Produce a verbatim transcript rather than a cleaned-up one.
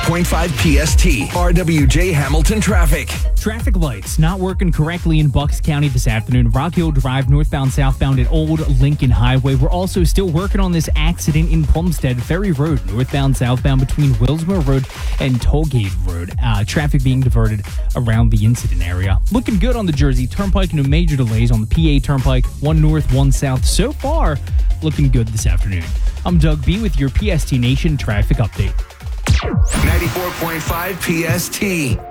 point five P S T. R W J Hamilton traffic. Traffic lights not working correctly in Bucks County this afternoon. Rock Hill Drive, northbound, southbound at Old Lincoln Highway. We're also still working on this accident in Plumstead Ferry Road, northbound, southbound between Willsmere Road and Tollgate Road. Uh, traffic being diverted around the incident area. Looking good on the Jersey Turnpike. No major delays on the P A Turnpike. One north, one south. So far, looking good this afternoon. I'm Doug B with your P S T Nation traffic update. ninety-four point five P S T.